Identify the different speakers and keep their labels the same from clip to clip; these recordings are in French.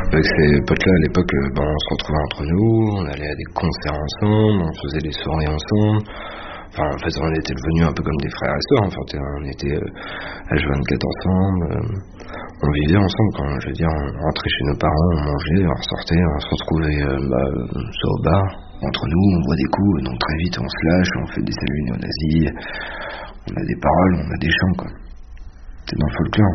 Speaker 1: Avec ces potes-là, à l'époque, on se retrouvait entre nous, on allait à des concerts ensemble, on faisait des soirées ensemble. Enfin, en fait, on était devenus un peu comme des frères et sœurs. En fait, on était H24 ensemble. On vivait ensemble, quand je veux dire, on rentrait chez nos parents, on mangeait, on ressortait, on se retrouvait soit au bar, entre nous, on boit des coups, donc très vite on se lâche, on fait des saluts néo-nazis, on a des paroles, on a des chants, quoi. C'est dans le folklore.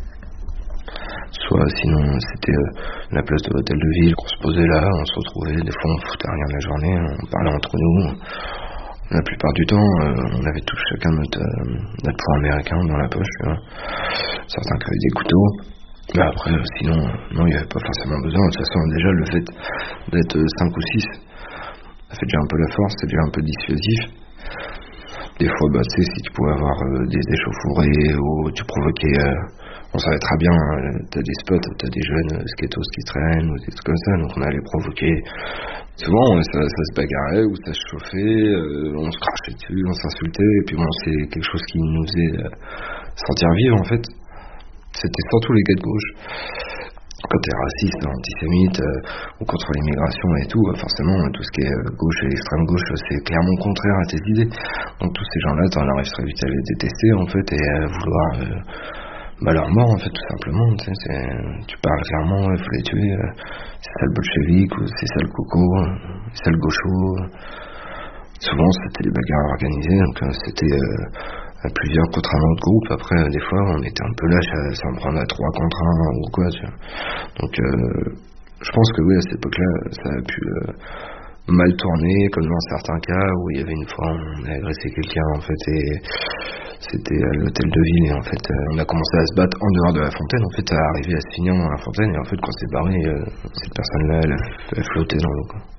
Speaker 1: Soit sinon c'était la place de l'hôtel de ville, qu'on se posait là, on se retrouvait, des fois on foutait rien de la journée, on parlait entre nous. La plupart du temps, on avait tous chacun notre poing américain dans la poche, tu vois. Certains qui avaient des couteaux. Mais après, sinon, non, il n'y avait pas forcément besoin. De toute façon, déjà, le fait d'être 5 ou 6, ça fait déjà un peu la force, c'est déjà un peu dissuasif. Des fois, tu sais, si tu pouvais avoir des échauffourées ou tu provoquais... on savait très bien, t'as des spots, t'as des jeunes skatos qui traînent ou des trucs comme ça, donc on allait provoquer. Souvent, ça se bagarrait ou ça se chauffait, on se crachait dessus, on s'insultait, et puis c'est quelque chose qui nous faisait sentir vivre, en fait. C'était surtout les gars de gauche. Quand t'es raciste, antisémite, ou contre l'immigration et tout, forcément, tout ce qui est gauche et extrême gauche, c'est clairement contraire à tes idées. Donc tous ces gens-là, t'en arrives très vite à les détester, en fait, et à vouloir... leur mort, en fait, tout simplement. Tu parles clairement, il faut les tuer. C'est ça le bolchevique, ou c'est ça le coco, c'est ça le gaucho. Souvent, c'était des bagarres organisées, donc c'était plusieurs contre un autre groupe. Après, des fois, on était un peu lâche à s'en prendre à 3 contre 1 ou quoi. Tu vois. Donc, je pense que oui, à cette époque-là, ça a pu mal tourner, comme dans certains cas où il y avait une fois, on a agressé quelqu'un, en fait, et c'était à l'hôtel de ville, et en fait, on a commencé à se battre en dehors de la fontaine, en fait, ça arrivait à se finir dans la fontaine, et en fait, quand c'est barré, cette personne-là, elle flottait dans l'eau, quoi.